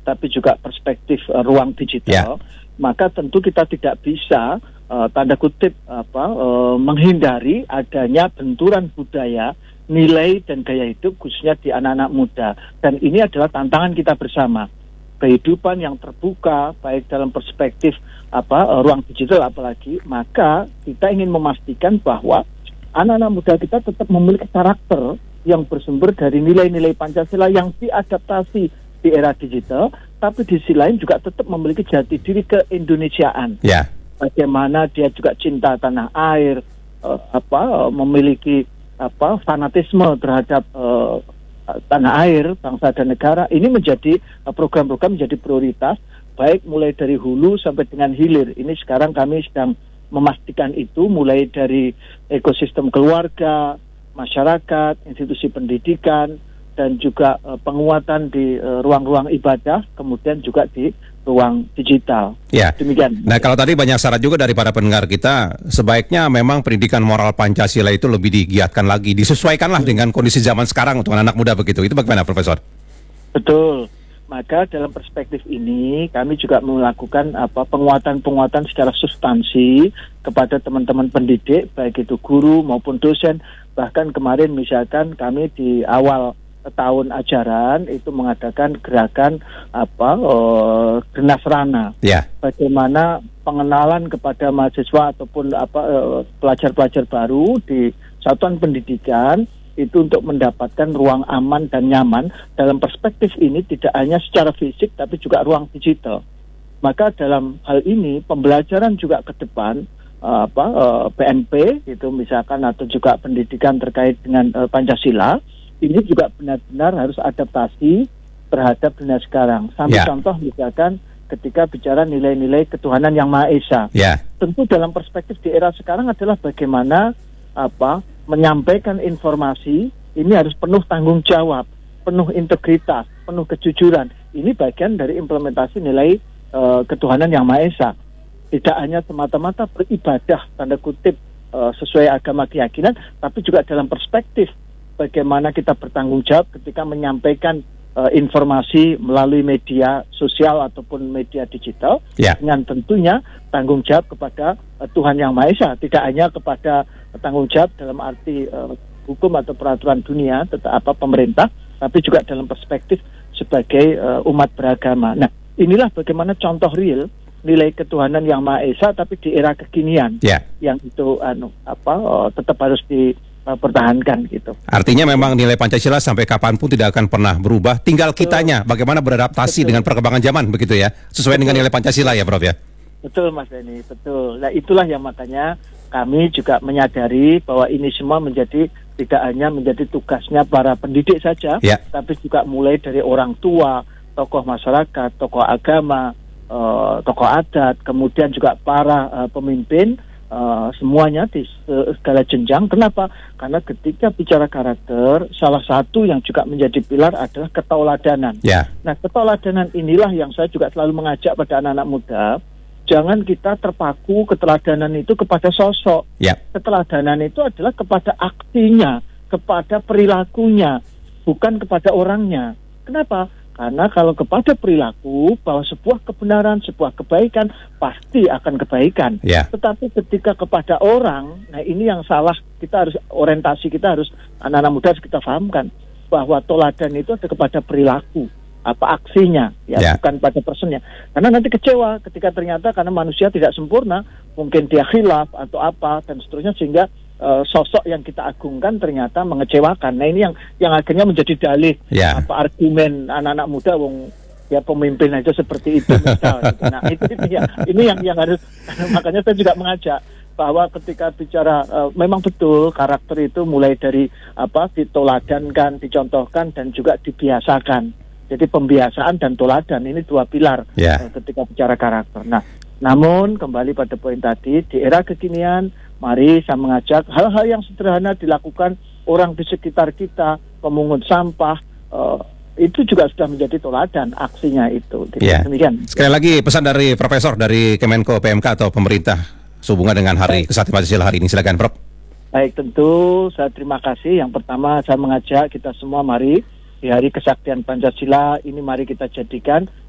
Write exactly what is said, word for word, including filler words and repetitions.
tapi juga perspektif uh, ruang digital, yeah. maka tentu kita tidak bisa uh, tanda kutip apa uh, menghindari adanya benturan budaya, nilai dan gaya hidup khususnya di anak-anak muda. Dan ini adalah tantangan kita bersama. Kehidupan yang terbuka baik dalam perspektif apa uh, ruang digital apalagi, maka kita ingin memastikan bahwa anak-anak muda kita tetap memiliki karakter yang bersumber dari nilai-nilai Pancasila yang diadaptasi di era digital, tapi di sisi lain juga tetap memiliki jati diri keindonesiaan. Yeah. Bagaimana dia juga cinta tanah air, uh, apa uh, memiliki apa fanatisme terhadap uh, tanah air, bangsa dan negara. Ini menjadi uh, program-program menjadi prioritas, baik mulai dari hulu sampai dengan hilir. Ini sekarang kami sedang memastikan itu mulai dari ekosistem keluarga, masyarakat, institusi pendidikan, dan juga uh, penguatan di uh, ruang-ruang ibadah, kemudian juga di ruang digital. Ya. Demikian. Nah, kalau tadi banyak syarat juga dari para pendengar kita, sebaiknya memang pendidikan moral Pancasila itu lebih digiatkan lagi, disesuaikanlah hmm. dengan kondisi zaman sekarang untuk anak muda begitu. Itu bagaimana, Profesor? Betul. Maka dalam perspektif ini kami juga melakukan apa penguatan-penguatan secara substansi kepada teman-teman pendidik, baik itu guru maupun dosen. Bahkan kemarin misalkan kami di awal tahun ajaran itu mengadakan gerakan apa uh, Genas Rana. Yeah. Bagaimana pengenalan kepada mahasiswa ataupun apa uh, pelajar-pelajar baru di satuan pendidikan itu untuk mendapatkan ruang aman dan nyaman. Dalam perspektif ini tidak hanya secara fisik tapi juga ruang digital. Maka dalam hal ini pembelajaran juga ke depan uh, apa uh, P M P itu misalkan atau juga pendidikan terkait dengan uh, Pancasila ini juga benar-benar harus adaptasi terhadap dunia sekarang. Sampai yeah. contoh misalkan ketika bicara nilai-nilai ketuhanan yang Maha Esa. Yeah. Tentu dalam perspektif di era sekarang adalah bagaimana apa menyampaikan informasi ini harus penuh tanggung jawab, penuh integritas, penuh kejujuran. Ini bagian dari implementasi nilai uh, ketuhanan yang Maha Esa. Tidak hanya semata-mata beribadah tanda kutip uh, sesuai agama keyakinan, tapi juga dalam perspektif bagaimana kita bertanggung jawab ketika menyampaikan uh, informasi melalui media sosial ataupun media digital, yeah. dengan tentunya tanggung jawab kepada uh, Tuhan Yang Maha Esa, tidak hanya kepada uh, tanggung jawab dalam arti uh, hukum atau peraturan dunia, tetap apa pemerintah, tapi juga dalam perspektif sebagai uh, umat beragama. Nah, inilah bagaimana contoh real nilai ketuhanan Yang Maha Esa, tapi di era kekinian, yeah. yang itu anu apa uh, tetap harus di pertahankan gitu. Artinya memang nilai Pancasila sampai kapanpun tidak akan pernah berubah. Tinggal kitanya bagaimana beradaptasi betul. Dengan perkembangan zaman begitu ya, sesuai betul. Dengan nilai Pancasila ya, Prof ya. Betul Mas Denny, betul. Nah itulah yang makanya kami juga menyadari bahwa ini semua menjadi tidak hanya menjadi tugasnya para pendidik saja, ya. Tapi juga mulai dari orang tua, tokoh masyarakat, tokoh agama, uh, tokoh adat, kemudian juga para uh, pemimpin. Uh, semuanya di uh, segala jenjang. Kenapa? Karena ketika bicara karakter, salah satu yang juga menjadi pilar adalah ketauladanan. Yeah. Nah, ketauladanan inilah yang saya juga selalu mengajak pada anak-anak muda, jangan kita terpaku keteladanan itu kepada sosok. Yeah. Keteladanan itu adalah kepada aksinya, kepada perilakunya, bukan kepada orangnya. Kenapa? Karena kalau kepada perilaku bahwa sebuah kebenaran, sebuah kebaikan pasti akan kebaikan. Yeah. Tetapi ketika kepada orang, nah ini yang salah. Kita harus orientasi kita harus anak-anak muda harus kita pahamkan bahwa toladan itu ada kepada perilaku, apa aksinya, ya yeah. bukan pada personnya. Karena nanti kecewa ketika ternyata karena manusia tidak sempurna, mungkin dia khilaf atau apa dan seterusnya sehingga Uh, sosok yang kita agungkan ternyata mengecewakan. Nah ini yang yang akhirnya menjadi dalih yeah. apa argumen anak-anak muda, wong ya pemimpin aja seperti itu misal. Gitu. Nah itu, itu ya, ini yang yang harus makanya saya juga mengajak bahwa ketika bicara uh, memang betul karakter itu mulai dari apa ditoladankan, dicontohkan dan juga dibiasakan. Jadi pembiasaan dan toladan ini dua pilar yeah. uh, ketika bicara karakter. Nah namun kembali pada poin tadi di era kekinian, mari saya mengajak hal-hal yang sederhana dilakukan orang di sekitar kita, pemungut sampah, uh, itu juga sudah menjadi toladan aksinya itu. Ya. Demikian. Sekali lagi pesan dari Profesor dari Kemenko P M K atau pemerintah sehubungan dengan Hari Kesaktian Pancasila hari ini. Silakan, Prof. Baik, tentu saya terima kasih. Yang pertama saya mengajak kita semua mari di Hari Kesaktian Pancasila ini mari kita jadikan